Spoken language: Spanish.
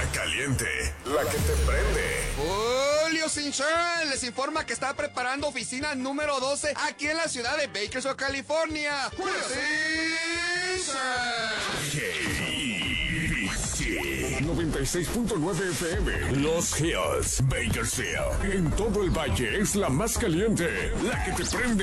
caliente, la que te prende. Julio Sinchán les informa que está preparando oficina número 12 aquí en la ciudad de Bakersfield, California. Julio Sinchán. 96.9 FM, Los Hills, Bakersfield. En todo el valle es la más caliente, la que te prende.